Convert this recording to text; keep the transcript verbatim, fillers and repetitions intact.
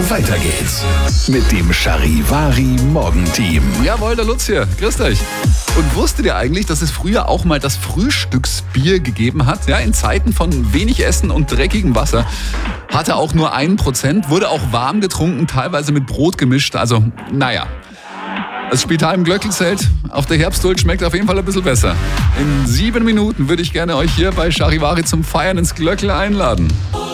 Weiter geht's mit dem Charivari Morgenteam. Jawohl, der Lutz hier. Grüßt euch. Und wusstet ihr eigentlich, dass es früher auch mal das Frühstücksbier gegeben hat? Ja, in Zeiten von wenig Essen und dreckigem Wasser. Hatte auch nur ein Prozent, wurde auch warm getrunken, teilweise mit Brot gemischt. Also, naja. Das Spital im Glöckl-Zelt auf der Herbstduld schmeckt auf jeden Fall ein bisschen besser. In sieben Minuten würde ich gerne euch hier bei Charivari zum Feiern ins Glöckl einladen.